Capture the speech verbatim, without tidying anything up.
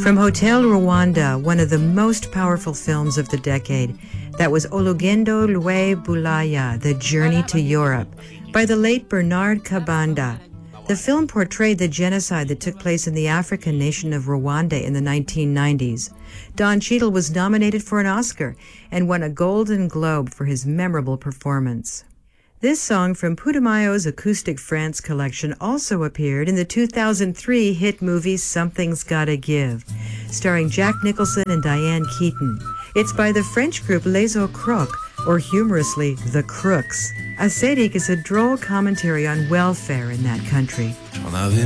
From Hotel Rwanda, one of the most powerful films of the decade, that was Olugendo Lwe Bulaya, The Journey to Europe, by the late Bernard Kabanda. The film portrayed the genocide that took place in the African nation of Rwanda in the nineteen nineties. Don Cheadle was nominated for an Oscar and won a Golden Globe for his memorable performance. This song from Putumayo's Acoustic France collection also appeared in the two thousand three hit movie Something's Gotta Give, starring Jack Nicholson and Diane Keaton. It's by the French group Les Ocrocs, or humorously, The Crooks. Asedik is a droll commentary on welfare in that country. On avait